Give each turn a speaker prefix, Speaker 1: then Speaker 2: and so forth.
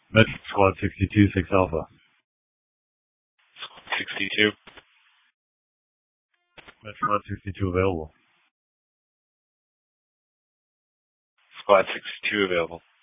Speaker 1: Met Squad 62, 6 Alpha.
Speaker 2: Squad 62.
Speaker 1: Met Squad 62 available.
Speaker 2: Squad 62 available.